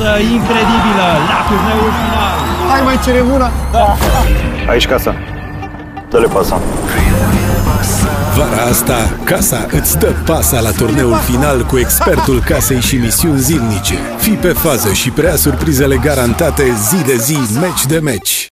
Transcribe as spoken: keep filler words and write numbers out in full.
ambianță incredibilă la turneul final. Hai, mai cerem una? Da. Aici casa. Dă-le pasa. Vara asta, Casa îți dă pasa la turneul final cu expertul casei și misiuni zilnice. Fii pe fază și prea surprizele garantate zi de zi, meci de meci.